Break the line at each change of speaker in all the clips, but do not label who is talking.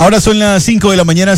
Ahora son las 5 de la mañana,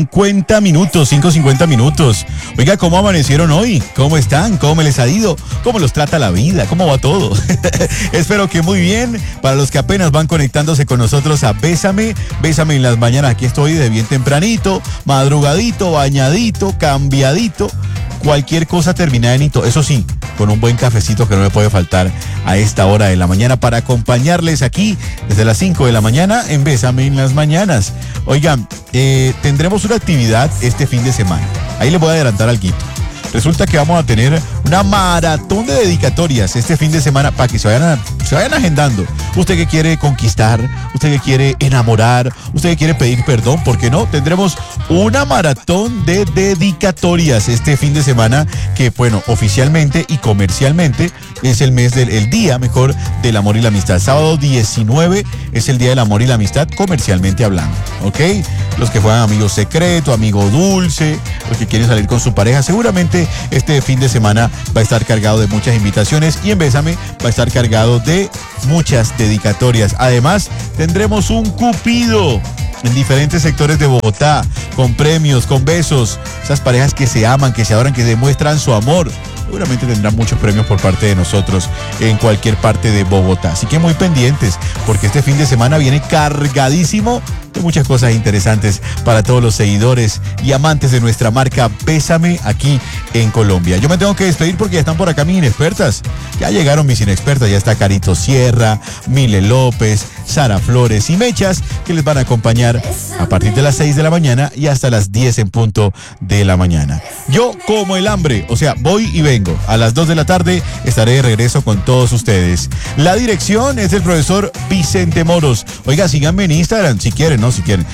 50 minutos, 5:50 minutos. Oiga, ¿cómo amanecieron hoy? ¿Cómo están? ¿Cómo les ha ido? ¿Cómo los trata la vida? ¿Cómo va todo? Espero que muy bien. Para los que apenas van conectándose con nosotros a Bésame, Bésame en las mañanas. Aquí estoy de bien tempranito, madrugadito, bañadito, cambiadito. Cualquier cosa terminada en hito, eso sí, con un buen cafecito que no me puede faltar a esta hora de la mañana para acompañarles aquí desde las 5 de la mañana en Bésame en las mañanas. Oigan, tendremos una actividad este fin de semana. Ahí les voy a adelantar algo. Resulta que vamos a tener una maratón de dedicatorias este fin de semana para que se vayan agendando. Usted que quiere conquistar, usted que quiere enamorar, usted que quiere pedir perdón, ¿por qué no? Tendremos una maratón de dedicatorias este fin de semana que, bueno, oficialmente y comercialmente es el mes el día mejor del amor y la amistad. Sábado 19 es el día del amor y la amistad comercialmente hablando, ¿ok? Los que juegan amigo secreto, amigo dulce, los que quieren salir con su pareja, seguramente este fin de semana va a estar cargado de muchas invitaciones y en Bésame va a estar cargado de muchas dedicatorias. Además, tendremos un cupido en diferentes sectores de Bogotá, con premios, con besos. Esas parejas que se aman, que se adoran, que demuestran su amor. Seguramente tendrán muchos premios por parte de nosotros en cualquier parte de Bogotá. Así que muy pendientes, porque este fin de semana viene cargadísimo de muchas cosas interesantes para todos los seguidores y amantes de nuestra marca Bésame aquí en Colombia. Yo me tengo que despedir porque ya están por acá mis inexpertas. Ya llegaron mis inexpertas, ya está Carito Sierra, Mile López, Sara Flores y Mechas, que les van a acompañar a partir de las 6 de la mañana y hasta las 10 en punto de la mañana. Yo como el hambre, o sea, voy y vengo. A las 2 de la tarde estaré de regreso con todos ustedes. La dirección es del profesor Vicente Moros. Oiga, síganme en Instagram si quieren, ¿no? Si quieren.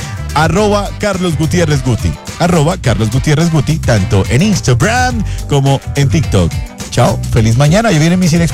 @Carlos Gutiérrez Guti. @Carlos Gutiérrez Guti, tanto en Instagram como en TikTok. Chao, feliz mañana. Ya vienen mis inexpertos.